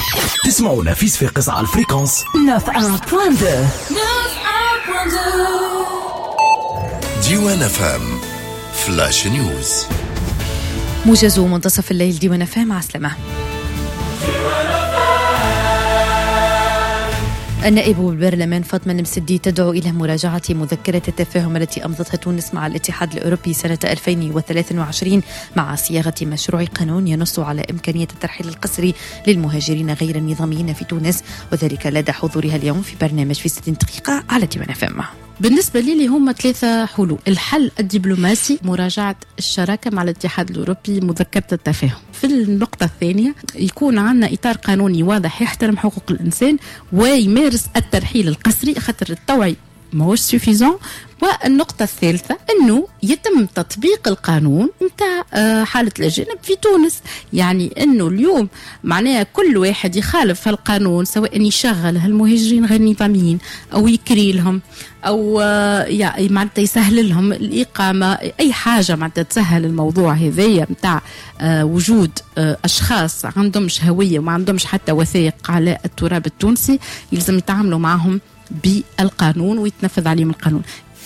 تسمعونا في صفاقس على الفريكونس 91.2. ديوان فام فلاش نيوز. موجز منتصف الليل ديوان فام. عسلامة. النائب بالبرلمان فاطمة المسدي تدعو إلى مراجعة مذكرة التفاهم التي أمضتها تونس مع الاتحاد الأوروبي سنة 2023 مع صياغة مشروع قانون ينص على إمكانية الترحيل القسري للمهاجرين غير النظاميين في تونس، وذلك لدى حضورها اليوم في برنامج في 60 دقيقة على ديوان فام. بالنسبة لي هم 3 حلول. الحل الدبلوماسي مراجعة الشراكة مع الاتحاد الأوروبي مذكرة التفاهم. في النقطة الثانية يكون عندنا إطار قانوني واضح يحترم حقوق الإنسان ويمارس الترحيل القسري خاطر التوعي ماهوش سوفيزون. والنقطة الثالثة أنه يتم تطبيق القانون متاع حالة الأجانب في تونس، يعني أنه اليوم معناها كل واحد يخالف هالقانون سواء يشغل هالمهاجرين غير نظاميين أو يكري لهم أو يعني معناتها يسهل لهم الإقامة، أي حاجة معناتها تسهل الموضوع هذايا متاع وجود أشخاص عندهمش هوية وما عندهمش حتى وثائق على التراب التونسي، يلزم يتعاملوا معهم بالقانون ويتنفذ عليهم القانون.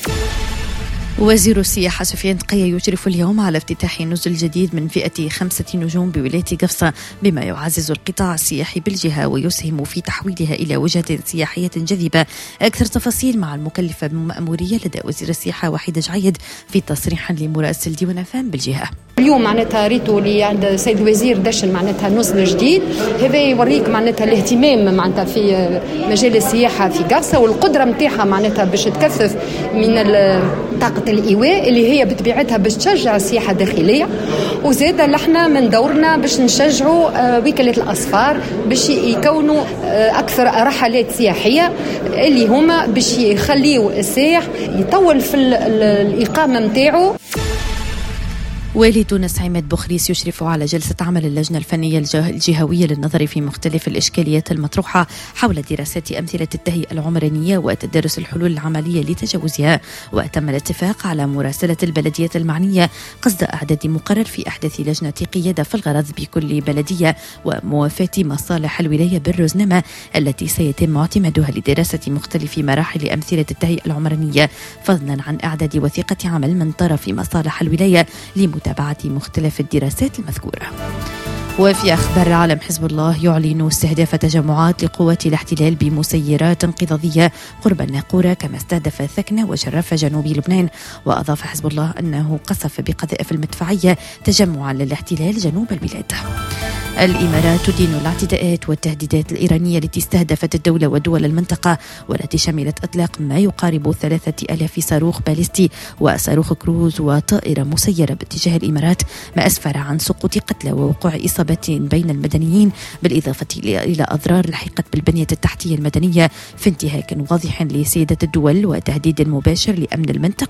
وزير السياحة سفيان تقية يشرف اليوم على افتتاح نزل جديد من فئة 5 نجوم بولاية قفصة، بما يعزز القطاع السياحي بالجهة ويسهم في تحويلها إلى وجهة سياحية جذبة. أكثر تفاصيل مع المكلفة بالمأمورية لدى وزير السياحة وحيد جعيد في تصريح لمراسل ديوان فام بالجهة. اليوم معناتها ريتو اللي عند السيد الوزير دشن معناتها نزل جديد، هذا يوريك معناتها الاهتمام معناتها في مجال السياحة في قفصة والقدرة متاعها معناتها باش تكثف من طاقة الإيواء اللي هي بطبيعتها باش تشجع السياحة الداخلية، وزاد احنا من دورنا باش نشجعوا وكالة الأسفار باش يكونوا أكثر رحلات سياحية اللي هما باش يخليوا السائح يطول في الإقامة متاعه. والي تونس عماد بخريس يشرف على جلسة عمل اللجنة الفنية الجهوية للنظر في مختلف الإشكاليات المطروحة حول دراسات أمثلة التهيئة العمرانية وتدرس الحلول العملية لتجاوزها، وتم الاتفاق على مراسلة البلدية المعنية قصد إعداد مقرر في أحدث لجنة قيادة في الغرض بكل بلدية وموافاة مصالح الولاية بالرزنامة التي سيتم اعتمادها لدراسة مختلف مراحل أمثلة التهيئة العمرانية، فضلا عن إعداد وثيقة عمل من طرف مصالح الولاية متابعة مختلف الدراسات المذكورة. وفي أخبار العالم، حزب الله يعلن استهداف تجمعات لقوات الاحتلال بمسيرات انقاذية قرب الناقورة، كما استهدف ثكنة وشرف جنوب لبنان. وأضاف حزب الله أنه قصف بقذائف المدفعية تجمعا للاحتلال جنوب البلاد. الإمارات تدين الاعتداءات والتهديدات الإيرانية التي استهدفت الدولة ودول المنطقة، والتي شملت إطلاق ما يقارب 3000 صاروخ باليستي وصاروخ كروز وطائرة مسيرة باتجاه الإمارات، ما أسفر عن سقوط قتلى ووقوع إصابات بين المدنيين، بالإضافة إلى أضرار لحقت بالبنية التحتية المدنية في انتهاك واضح لسيادة الدول وتهديد مباشر لأمن المنطقة